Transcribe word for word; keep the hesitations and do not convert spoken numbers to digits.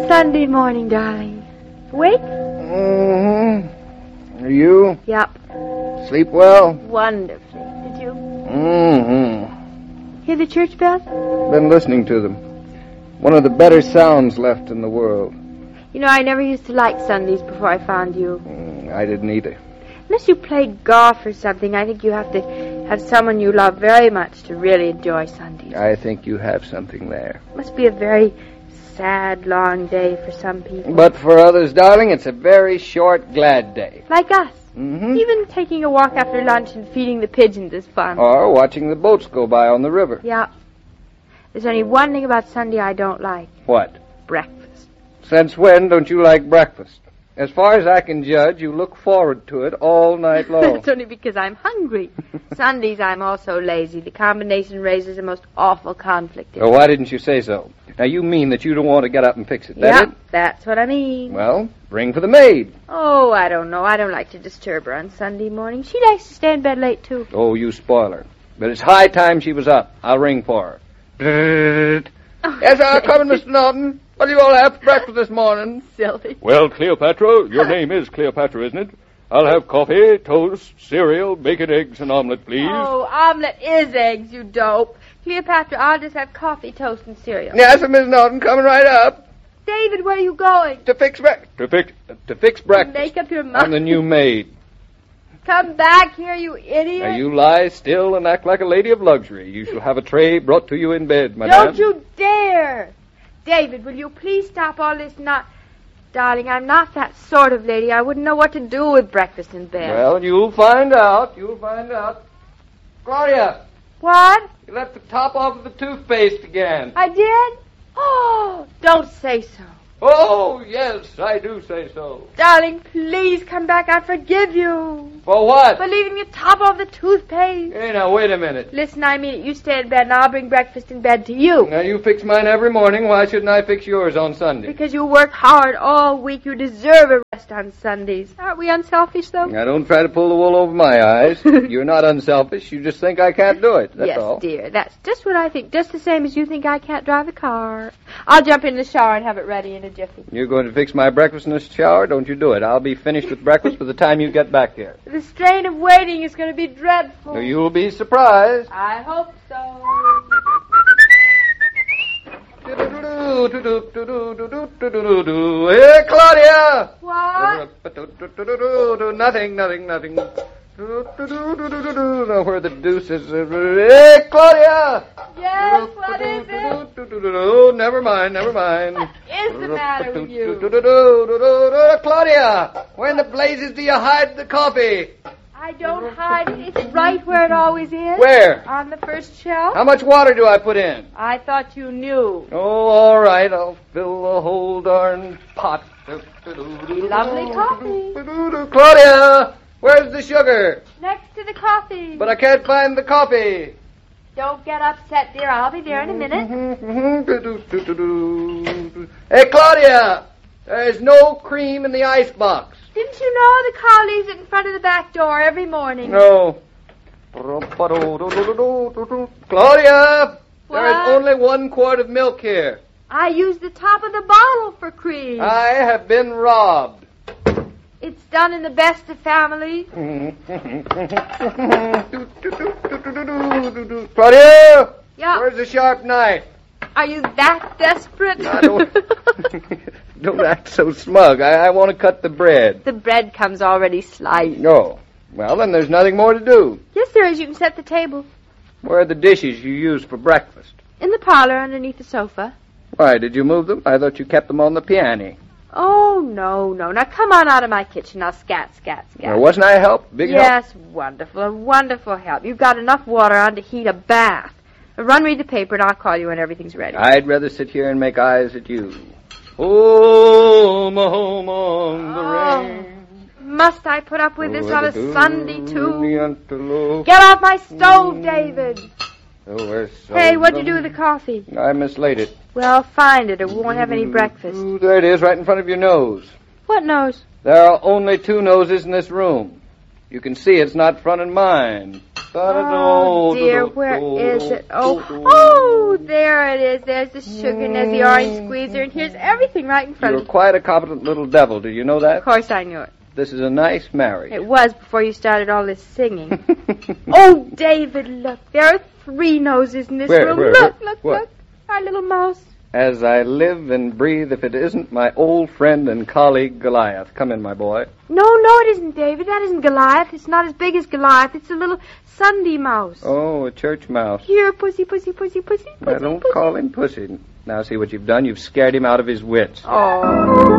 Sunday morning, darling. Awake? Mm-hmm. Are you? Yep. Sleep well? Wonderfully. Did you? Mm-hmm. Hear the church bells? Been listening to them. One of the better sounds left in the world. You know, I never used to like Sundays before I found you. Mm, I didn't either. Unless you played golf or something, I think you have to have someone you love very much to really enjoy Sundays. I think you have something there. It must be a very sad, long day for some people. But for others, darling, it's a very short, glad day. Like us. Mm-hmm. Even taking a walk after lunch and feeding the pigeons is fun. Or watching the boats go by on the river. Yeah. There's only one thing about Sunday I don't like. What? Breakfast. Since when don't you like breakfast? As far as I can judge, you look forward to it all night long. That's only because I'm hungry. Sundays I'm also lazy. The combination raises a most awful conflict. Well, why didn't you say so? Now, you mean that you don't want to get up and fix it, yeah, that it? That's what I mean. Well, ring for the maid. Oh, I don't know. I don't like to disturb her on Sunday morning. She likes to stay in bed late, too. Oh, you spoil her. But it's high time she was up. I'll ring for her. Oh, yes, I'm coming, Mister Norton. What do you all have for breakfast this morning? Silly. Well, Cleopatra, your name is Cleopatra, isn't it? I'll have coffee, toast, cereal, bacon, eggs, and omelet, please. Oh, omelet is eggs, you dope. Cleopatra, I'll just have coffee, toast, and cereal. Yes, Miss Norton, coming right up. David, where are you going? To fix breakfast. To fix... To fix breakfast. Make up your mind. I'm the new maid. Come back here, you idiot. Now, you lie still and act like a lady of luxury. You shall have a tray brought to you in bed, madame. Don't you dare. David, will you please stop all this not... Darling, I'm not that sort of lady. I wouldn't know what to do with breakfast in bed. Well, you'll find out. You'll find out. Claudia, What? you left the top off of the toothpaste again. I did? Oh, don't say so. Oh, yes, I do say so. Darling, please come back. I forgive you. For what? For leaving the top off the toothpaste. Hey, now, wait a minute. Listen, I mean it. You stay in bed and I'll bring breakfast in bed to you. Now, you fix mine every morning. Why shouldn't I fix yours on Sunday? Because you work hard all week. You deserve a rest on Sundays. Aren't we unselfish, though? Now, don't try to pull the wool over my eyes. You're not unselfish. You just think I can't do it. That's yes, all. dear. That's just what I think. Just the same as you think I can't drive a car. I'll jump in the shower and have it ready in a jiffy. You're going to fix my breakfast in the shower? Don't you do it. I'll be finished with breakfast by the time you get back here. The strain of waiting is going to be dreadful. You'll be surprised. I hope so. Hey, Claudia! What? Nothing, nothing, nothing. Now, where the deuce is... Hey, Claudia! Yes, what is it? Oh, never mind, never mind. What is the matter with you? Claudia, where in the blazes do you hide the coffee? I don't hide it. It's right where it always is. Where? On the first shelf. How much water do I put in? I thought you knew. Oh, all right. I'll fill the whole darn pot. Lovely coffee. Claudia, where's the sugar? Next to the coffee. But I can't find the coffee. Don't get upset, dear. I'll be there in a minute. Hey, Claudia, there's no cream in the icebox. Didn't you know the car leaves it in front of the back door every morning? No. Claudia, What? there is only one quart of milk here. I used the top of the bottle for cream. I have been robbed. It's done in the best of families. Claudia, Yeah. where's the sharp knife? Are you that desperate? I don't, don't act so smug. I, I want to cut the bread. The bread comes already sliced. No. Well, then there's nothing more to do. Yes, there is. You can set the table. Where are the dishes you used for breakfast? In the parlor underneath the sofa. Why, did you move them? I thought you kept them on the piano. Oh, no, no. Now come on out of my kitchen. I'll scat, scat, scat. Well, wasn't I a help? Big help? Yes, wonderful. A wonderful help. You've got enough water on to heat a bath. Run, read the paper, and I'll call you when everything's ready. I'd rather sit here and make eyes at you. Home, home on the Oh, range. must I put up with this on a Sunday, too? Get Get off my stove, David. Oh, we're so Hey, what'd you do with the coffee? I mislaid it. Well, find it, or we won't have any breakfast. Ooh, there it is, right in front of your nose. What nose? There are only two noses in this room. You can see it's not front and mind. Oh, dear, where is it? Oh, oh, there it is. There's the sugar and there's the orange squeezer, and here's everything right in front You're of me. quite a competent little devil. Do you know that? Of course I knew it. This is a nice marriage. It was before you started all this singing. Oh, David, look. There are three noses in this Where, room. where, look, where? look, What? look. Our little mouse. As I live and breathe, if it isn't my old friend and colleague Goliath. Come in, my boy. No, no, it isn't, David. That isn't Goliath. It's not as big as Goliath. It's a little Sunday mouse. Oh, a church mouse. Here, pussy, pussy, pussy, pussy, pussy, Now, don't pussy. call him pussy. Now, see what you've done? You've scared him out of his wits. Oh.